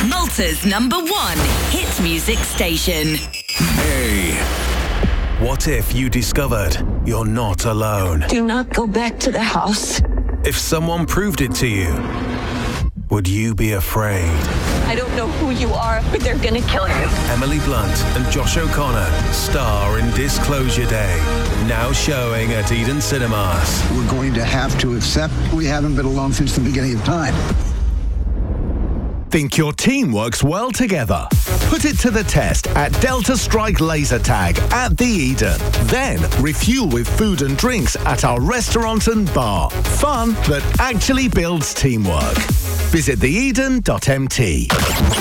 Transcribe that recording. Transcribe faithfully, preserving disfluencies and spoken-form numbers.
Malta's number one hit music station. Hey, what if you discovered you're not alone? Do not go back to the house. If someone proved it to you, would you be afraid? I don't know who you are, but they're gonna kill you. Emily Blunt and Josh O'Connor star in Disclosure Day, now showing at Eden Cinemas. We're going to have to accept we haven't been alone since the beginning of time. Think your team works well together? Put it to the test at Delta Strike Laser Tag at the Eden. Then refuel with food and drinks at our restaurant and bar. Fun that actually builds teamwork. Visit the eden dot m t.